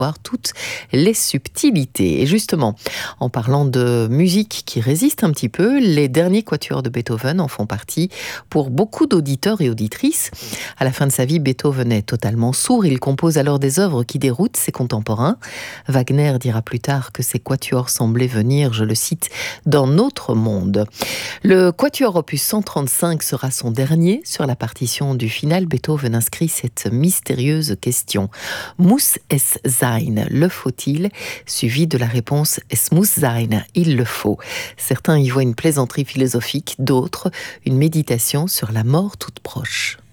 toutes les subtilités. Et justement, en parlant de musique qui résiste un petit peu, les derniers quatuors de Beethoven en font partie pour beaucoup d'auditeurs et auditrices. À la fin de sa vie, Beethoven est totalement sourd. Il compose alors des œuvres qui déroutent ses contemporains. Wagner dira plus tard que ces quatuors semblaient venir, je le cite, d'un autre monde. Le quatuor opus 135 sera son dernier. Sur la partition du final, Beethoven inscrit cette mystérieuse question. Muss es sein? Le faut-il? Suivi de la réponse Es muss sein, il le faut. Certains y voient une plaisanterie philosophique, d'autres une méditation sur la mort toute proche.